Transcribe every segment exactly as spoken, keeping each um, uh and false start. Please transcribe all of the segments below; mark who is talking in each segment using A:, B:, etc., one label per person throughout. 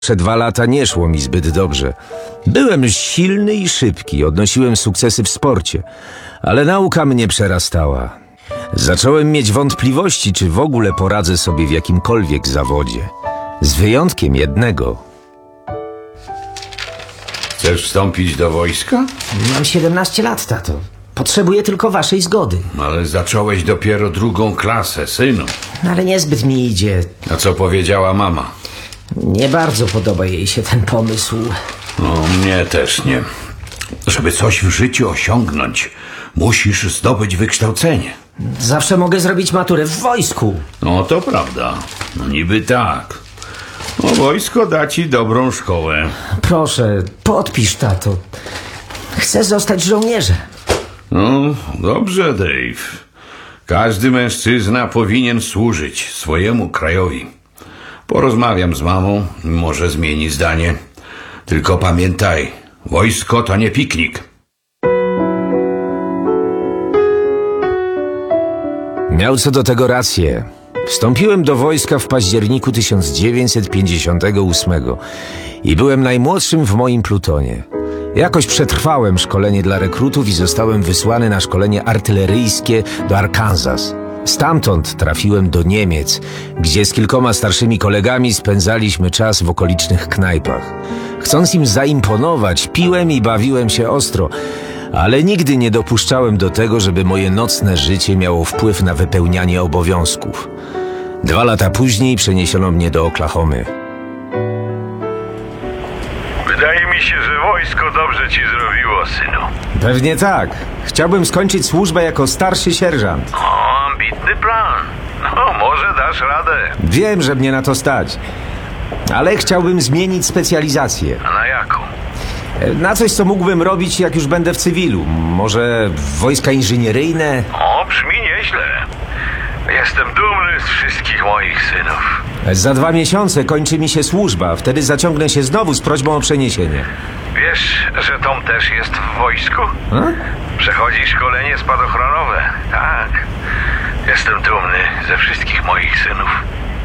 A: Przez dwa lata nie szło mi zbyt dobrze. Byłem silny i szybki, odnosiłem sukcesy w sporcie, ale nauka mnie przerastała. Zacząłem mieć wątpliwości, czy w ogóle poradzę sobie w jakimkolwiek zawodzie. Z wyjątkiem jednego.
B: Chcesz wstąpić do wojska?
C: Mam siedemnaście lat, tato. Potrzebuję tylko waszej zgody.
B: Ale zacząłeś dopiero drugą klasę, synu.
C: Ale niezbyt mi idzie.
B: A co powiedziała mama?
C: Nie bardzo podoba jej się ten pomysł.
B: No, mnie też nie. Żeby coś w życiu osiągnąć, musisz zdobyć wykształcenie.
C: Zawsze mogę zrobić maturę w wojsku.
B: No to prawda. No niby tak. No wojsko da ci dobrą szkołę.
C: Proszę, podpisz, tato. Chcę zostać żołnierzem.
B: No, dobrze, Dave. Każdy mężczyzna powinien służyć swojemu krajowi. Porozmawiam z mamą, może zmieni zdanie. Tylko pamiętaj, wojsko to nie piknik.
A: Miał co do tego rację. Wstąpiłem do wojska w październiku tysiąc dziewięćset pięćdziesiątego ósmego i byłem najmłodszym w moim plutonie. Jakoś przetrwałem szkolenie dla rekrutów i zostałem wysłany na szkolenie artyleryjskie do Arkansas. Stamtąd trafiłem do Niemiec, gdzie z kilkoma starszymi kolegami spędzaliśmy czas w okolicznych knajpach. Chcąc im zaimponować, piłem i bawiłem się ostro, ale nigdy nie dopuszczałem do tego, żeby moje nocne życie miało wpływ na wypełnianie obowiązków. Dwa lata później przeniesiono mnie do Oklahomy.
D: Wydaje mi się, że wojsko dobrze ci zrobiło, synu.
A: Pewnie tak. Chciałbym skończyć służbę jako starszy sierżant.
D: O, ambitny plan. No, może dasz radę.
A: Wiem, że mnie na to stać, ale chciałbym zmienić specjalizację.
D: A na jaką?
A: Na coś, co mógłbym robić, jak już będę w cywilu. Może wojska inżynieryjne?
D: O, brzmi nieźle. Jestem dumny z wszystkich moich synów.
A: Za dwa miesiące kończy mi się służba. Wtedy zaciągnę się znowu z prośbą o przeniesienie.
D: Wiesz, że Tom też jest w wojsku?
A: A?
D: Przechodzi szkolenie spadochronowe. Tak. Jestem dumny ze wszystkich moich synów.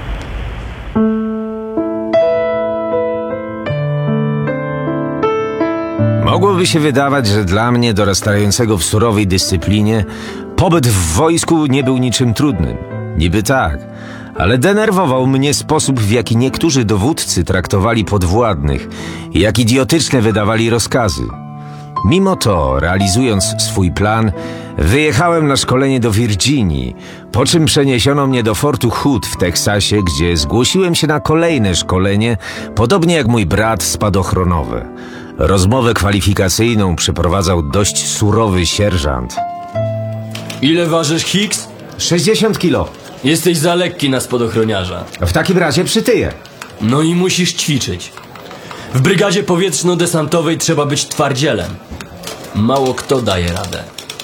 A: Mogłoby się wydawać, że dla mnie, dorastającego w surowej dyscyplinie, pobyt w wojsku nie był niczym trudnym. Niby tak, ale denerwował mnie sposób, w jaki niektórzy dowódcy traktowali podwładnych i jak idiotyczne wydawali rozkazy. Mimo to, realizując swój plan, wyjechałem na szkolenie do Virginii, po czym przeniesiono mnie do Fortu Hood w Teksasie, gdzie zgłosiłem się na kolejne szkolenie, podobnie jak mój brat spadochronowe. Rozmowę kwalifikacyjną przeprowadzał dość surowy sierżant.
E: Ile ważysz, Hicks?
A: sześćdziesiąt kilo.
E: Jesteś za lekki na spadochroniarza.
A: W takim razie przytyję.
E: No i musisz ćwiczyć. W brygadzie powietrzno-desantowej trzeba być twardzielem. Mało kto daje radę.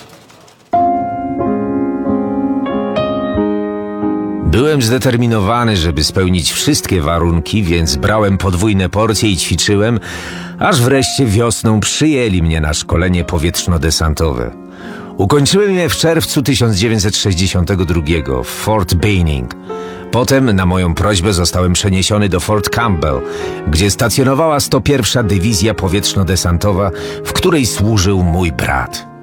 A: Byłem zdeterminowany, żeby spełnić wszystkie warunki, więc brałem podwójne porcje i ćwiczyłem, aż wreszcie wiosną przyjęli mnie na szkolenie powietrzno-desantowe. Ukończyłem je w czerwcu tysiąc dziewięćset sześćdziesiątego drugiego w Fort Benning. Potem na moją prośbę zostałem przeniesiony do Fort Campbell, gdzie stacjonowała sto pierwsza Dywizja Powietrzno-Desantowa, w której służył mój brat.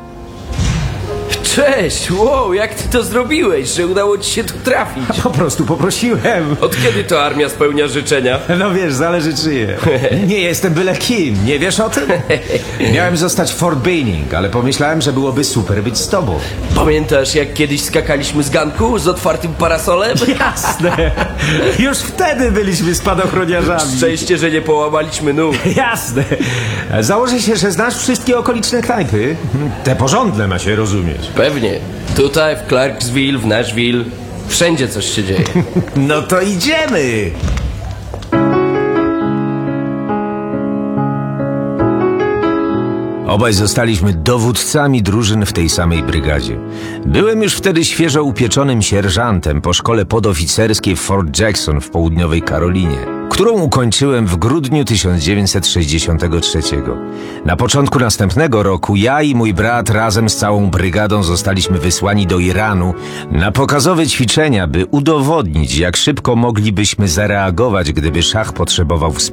F: Cześć, wow, jak ty to zrobiłeś, że udało ci się tu trafić?
A: Po prostu poprosiłem.
F: Od kiedy to armia spełnia życzenia?
A: No wiesz, zależy czyje. Nie jestem byle kim, nie wiesz o tym? Miałem zostać w Fort Benning, ale pomyślałem, że byłoby super być z tobą.
F: Pamiętasz, jak kiedyś skakaliśmy z ganku z otwartym parasolem?
A: Jasne. Już wtedy byliśmy spadochroniarzami.
F: Szczęście, że nie połamaliśmy nóg.
A: Jasne. Założę się, że znasz wszystkie okoliczne knajpy. Te porządne ma się rozumieć.
F: Pewnie. Tutaj, w Clarksville, w Nashville. Wszędzie coś się dzieje.
A: No to idziemy. Obaj zostaliśmy dowódcami drużyn w tej samej brygadzie. Byłem już wtedy świeżo upieczonym sierżantem po szkole podoficerskiej w Fort Jackson w południowej Karolinie, którą ukończyłem w grudniu tysiąc dziewięćset sześćdziesiątego trzeciego. Na początku następnego roku ja i mój brat razem z całą brygadą zostaliśmy wysłani do Iranu na pokazowe ćwiczenia, by udowodnić, jak szybko moglibyśmy zareagować, gdyby szach potrzebował wsparcia.